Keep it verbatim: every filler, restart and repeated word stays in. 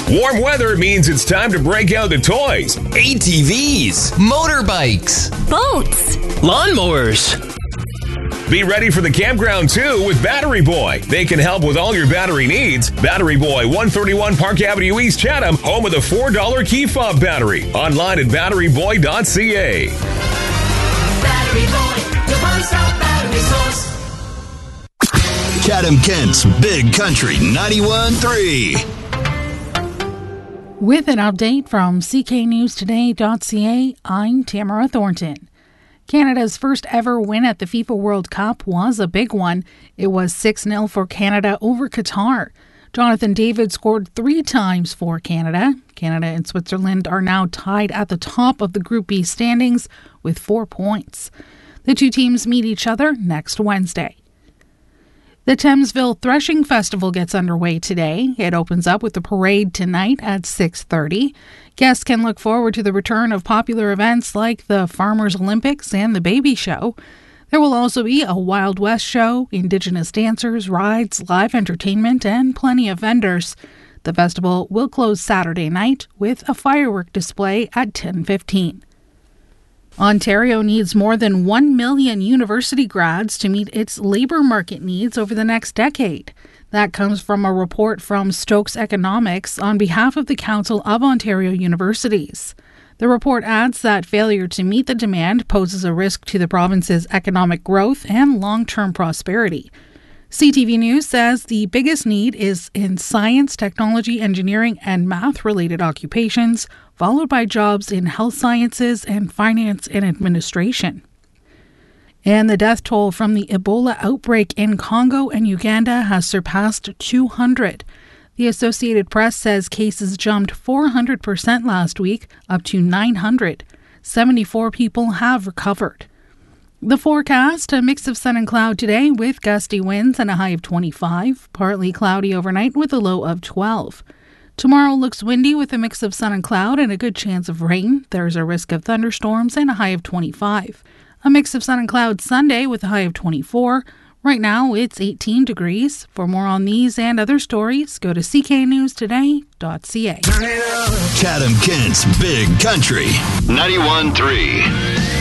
Warm weather means it's time to break out the toys. A T Vs, motorbikes, boats, lawnmowers. Be ready for the campground too with Battery Boy. They can help with all your battery needs. Battery Boy, one thirty-one Park Avenue East, Chatham, home of the four dollar key fob battery. Online at battery boy dot c a. Battery Boy, your one-stop battery source. Chatham Kent's Big Country ninety-one point three. With an update from c k news today dot c a, I'm Tamara Thornton. Canada's first ever win at the FIFA World Cup was a big one. It was six nil for Canada over Qatar. Jonathan David scored three times for Canada. Canada and Switzerland are now tied at the top of the Group B standings with four points. The two teams meet each other next Wednesday. The Thamesville Threshing Festival gets underway today. It opens up with a parade tonight at six thirty. Guests can look forward to the return of popular events like the Farmers Olympics and the Baby Show. There will also be a Wild West show, Indigenous dancers, rides, live entertainment, and plenty of vendors. The festival will close Saturday night with a firework display at ten fifteen. Ontario needs more than one million university grads to meet its labour market needs over the next decade. That comes from a report from Stokes Economics on behalf of the Council of Ontario Universities. The report adds that failure to meet the demand poses a risk to the province's economic growth and long-term prosperity. C T V News says the biggest need is in science, technology, engineering, and math-related occupations, followed by jobs in health sciences and finance and administration. And the death toll from the Ebola outbreak in Congo and Uganda has surpassed two hundred. The Associated Press says cases jumped four hundred percent last week, up to nine hundred. seventy-four people have recovered. The forecast, a mix of sun and cloud today with gusty winds and a high of twenty-five. Partly cloudy overnight with a low of twelve. Tomorrow looks windy with a mix of sun and cloud and a good chance of rain. There's a risk of thunderstorms and a high of twenty-five. A mix of sun and cloud Sunday with a high of twenty-four. Right now it's eighteen degrees. For more on these and other stories, go to c k news today dot c a. Chatham Kent's Big Country ninety-one point three.